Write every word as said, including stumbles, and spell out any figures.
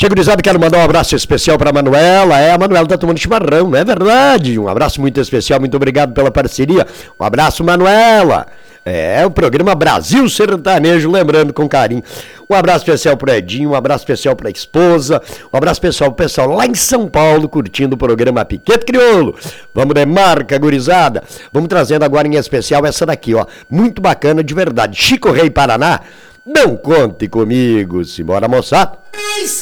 Gurizada, quero mandar um abraço especial pra Manuela. É, a Manuela tá tomando chimarrão, não é verdade? Um abraço muito especial, muito obrigado pela parceria. Um abraço, Manuela. É, o programa Brasil Sertanejo, lembrando com carinho. Um abraço especial pro Edinho, um abraço especial pra esposa, um abraço especial pro pessoal lá em São Paulo, curtindo o programa Piquete Crioulo. Vamos de marca, gurizada. Vamos trazendo agora em especial essa daqui, ó. Muito bacana, de verdade. Chico Rei Paraná, não conte comigo. Simbora, moçada.